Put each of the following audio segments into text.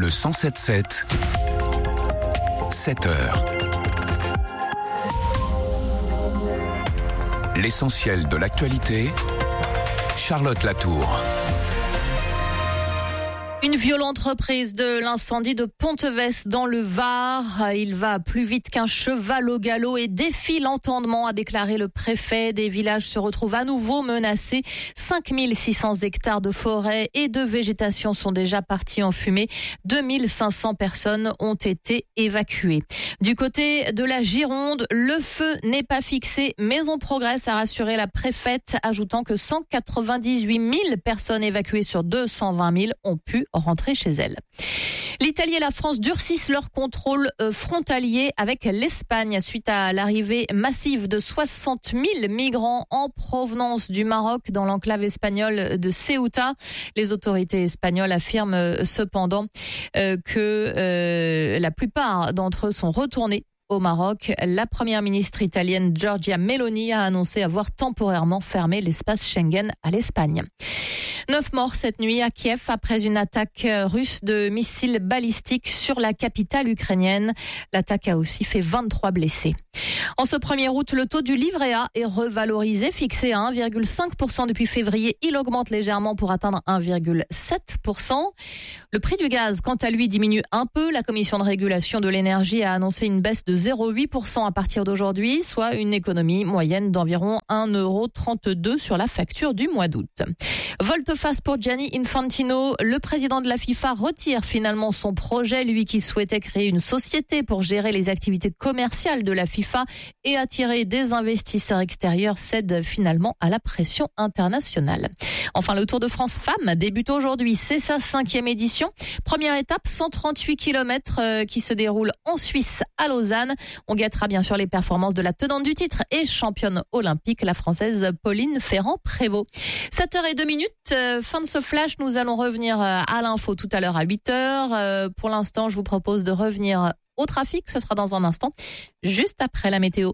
107.7, 7h. L'essentiel de l'actualité, Charlotte Latour. Une violente reprise de l'incendie de Ponteves dans le Var. Il va plus vite qu'un cheval au galop et défie l'entendement, a déclaré le préfet. Des villages se retrouvent à nouveau menacés. 5600 hectares de forêt et de végétation sont déjà partis en fumée. 2500 personnes ont été évacuées. Du côté de la Gironde, le feu n'est pas fixé, mais on progresse, a rassuré la préfète, ajoutant que 198 000 personnes évacuées sur 220 000 ont pu rentrer chez elles. L'Italie et la France durcissent leur contrôle frontalier avec l'Espagne suite à l'arrivée massive de 60 000 migrants en provenance du Maroc dans l'enclave espagnole de Ceuta. Les autorités espagnoles affirment cependant que la plupart d'entre eux sont retournés au Maroc. La première ministre italienne Giorgia Meloni a annoncé avoir temporairement fermé l'espace Schengen à l'Espagne. 9 morts cette nuit à Kiev après une attaque russe de missiles balistiques sur la capitale ukrainienne. L'attaque a aussi fait 23 blessés. En ce 1er août, le taux du livret A est revalorisé, fixé à 1,5% depuis février. Il augmente légèrement pour atteindre 1,7%. Le prix du gaz, quant à lui, diminue un peu. La Commission de régulation de l'énergie a annoncé une baisse de 0,8% à partir d'aujourd'hui, soit une économie moyenne d'environ 1,32€ sur la facture du mois d'août. Volte-face pour Gianni Infantino. Le président de la FIFA retire finalement son projet, lui qui souhaitait créer une société pour gérer les activités commerciales de la FIFA et attirer des investisseurs extérieurs, cède finalement à la pression internationale. Enfin, le Tour de France Femmes débute aujourd'hui. C'est sa 5e édition. Première étape, 138 km qui se déroule en Suisse à Lausanne. On guettera bien sûr les performances de la tenante du titre et championne olympique, la Française Pauline Ferrand-Prévot. 7h02. Fin de ce flash, nous allons revenir à l'info tout à l'heure à 8h. Pour l'instant, je vous propose de revenir au trafic. Ce sera dans un instant, juste après la météo.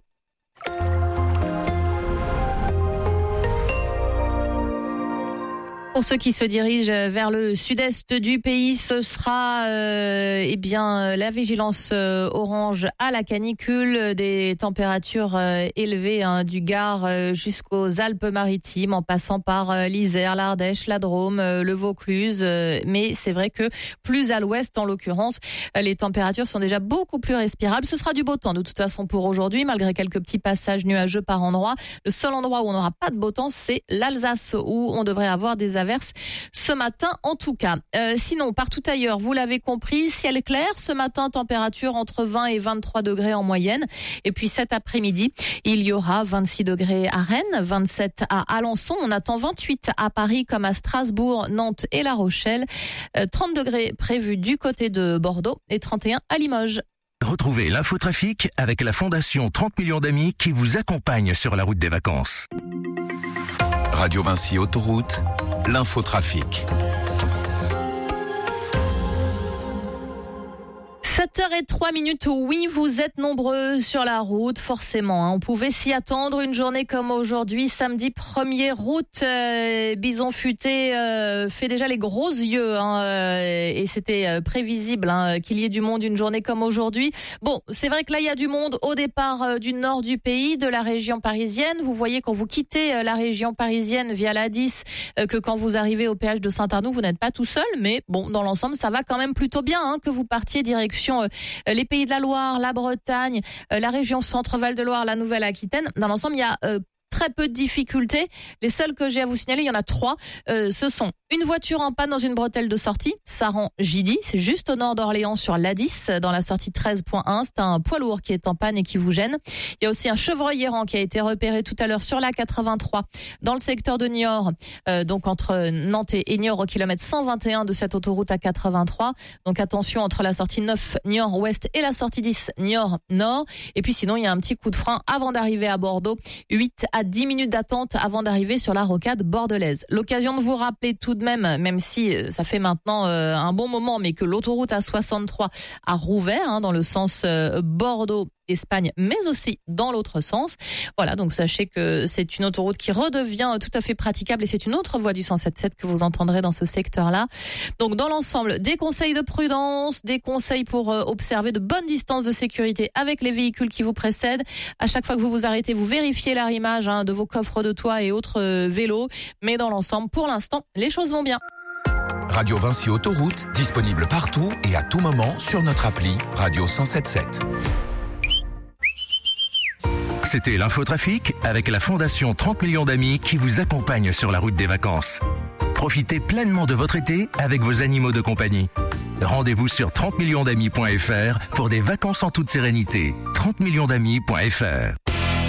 Pour ceux qui se dirigent vers le sud-est du pays, ce sera la vigilance orange à la canicule, des températures élevées du Gard jusqu'aux Alpes-Maritimes, en passant par l'Isère, l'Ardèche, la Drôme, le Vaucluse. Mais c'est vrai que plus à l'ouest, en l'occurrence, les températures sont déjà beaucoup plus respirables. Ce sera du beau temps de toute façon pour aujourd'hui, malgré quelques petits passages nuageux par endroit. Le seul endroit où on n'aura pas de beau temps, c'est l'Alsace, où on devrait avoir des averses ce matin en tout cas. Sinon, partout ailleurs, vous l'avez compris, ciel clair ce matin, température entre 20 et 23 degrés en moyenne. Et puis cet après-midi, il y aura 26 degrés à Rennes, 27 à Alençon. On attend 28 à Paris comme à Strasbourg, Nantes et La Rochelle. 30 degrés prévus du côté de Bordeaux et 31 à Limoges. Retrouvez l'infotrafic avec la Fondation 30 millions d'amis qui vous accompagne sur la route des vacances. Radio Vinci Autoroute, l'infotrafic. 7h03, oui, vous êtes nombreux sur la route, forcément. On pouvait s'y attendre, une journée comme aujourd'hui, samedi 1er août. Bison futé fait déjà les gros yeux, et c'était prévisible qu'il y ait du monde une journée comme aujourd'hui. Bon, c'est vrai que là, il y a du monde au départ du nord du pays, de la région parisienne. Vous voyez quand vous quittez la région parisienne via la 10, que quand vous arrivez au péage de Saint-Arnoux, vous n'êtes pas tout seul. Mais bon, dans l'ensemble, ça va quand même plutôt bien, que vous partiez direction les Pays de la Loire, la Bretagne, la région Centre-Val de Loire, la Nouvelle-Aquitaine. Dans l'ensemble, il y a très peu de difficultés. Les seuls que j'ai à vous signaler, il y en a 3. Ce sont une voiture en panne dans une bretelle de sortie, Saran-Gidy, c'est juste au nord d'Orléans sur l'A10, dans la sortie 13.1. C'est un poids lourd qui est en panne et qui vous gêne. Il y a aussi un chevreuil errant qui a été repéré tout à l'heure sur la 83, dans le secteur de Niort, donc entre Nantes et Niort au kilomètre 121 de cette autoroute à 83. Donc attention entre la sortie 9 Niort-Ouest et la sortie 10 Niort-Nord. Et puis sinon, il y a un petit coup de frein avant d'arriver à Bordeaux. 8 à 10 minutes d'attente avant d'arriver sur la rocade bordelaise. L'occasion de vous rappeler tout de même si ça fait maintenant un bon moment, mais que l'autoroute A63 a rouvert dans le sens Bordeaux d'Espagne, mais aussi dans l'autre sens. Voilà, donc sachez que c'est une autoroute qui redevient tout à fait praticable et c'est une autre voie du 107.7 que vous entendrez dans ce secteur-là. Donc dans l'ensemble, des conseils de prudence, des conseils pour observer de bonnes distances de sécurité avec les véhicules qui vous précèdent. À chaque fois que vous vous arrêtez, vous vérifiez l'arrimage de vos coffres de toit et autres vélos. Mais dans l'ensemble, pour l'instant, les choses vont bien. Radio Vinci Autoroute, disponible partout et à tout moment sur notre appli Radio 107.7. C'était l'infotrafic avec la Fondation 30 millions d'amis qui vous accompagne sur la route des vacances. Profitez pleinement de votre été avec vos animaux de compagnie. Rendez-vous sur 30millionsdamis.fr pour des vacances en toute sérénité. 30millionsdamis.fr